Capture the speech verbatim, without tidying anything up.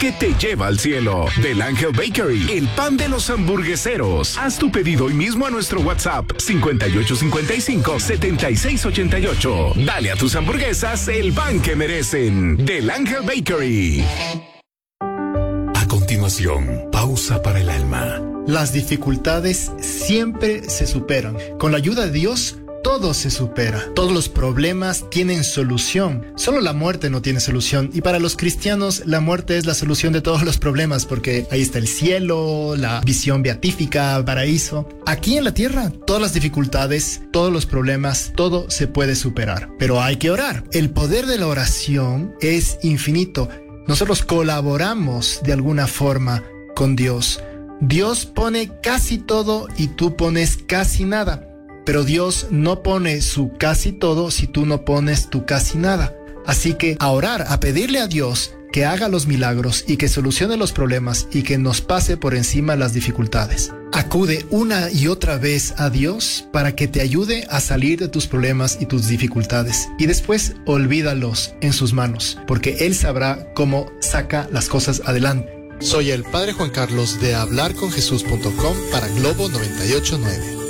que te lleva al cielo. Del Ángel Bakery, el pan de los hamburgueseros. Haz tu pedido hoy mismo a nuestro WhatsApp cincuenta y ocho cincuenta y cinco, setenta y seis ochenta y ocho. Dale a tus hamburguesas el pan que merecen. Del Ángel Bakery. A continuación, pausa para el alma. Las dificultades siempre se superan. Con la ayuda de Dios, todo se supera. Todos los problemas tienen solución. Solo la muerte no tiene solución. Y para los cristianos, la muerte es la solución de todos los problemas, porque ahí está el cielo, la visión beatífica, paraíso. Aquí en la tierra, todas las dificultades, todos los problemas, todo se puede superar. Pero hay que orar. El poder de la oración es infinito. Nosotros colaboramos de alguna forma con Dios. Dios pone casi todo y tú pones casi nada. Pero Dios no pone su casi todo si tú no pones tu casi nada. Así que a orar, a pedirle a Dios que haga los milagros y que solucione los problemas y que nos pase por encima las dificultades. Acude una y otra vez a Dios para que te ayude a salir de tus problemas y tus dificultades. Y después olvídalos en sus manos, porque Él sabrá cómo saca las cosas adelante. Soy el Padre Juan Carlos de hablar con jesús punto com para Globo noventa y ocho punto nueve.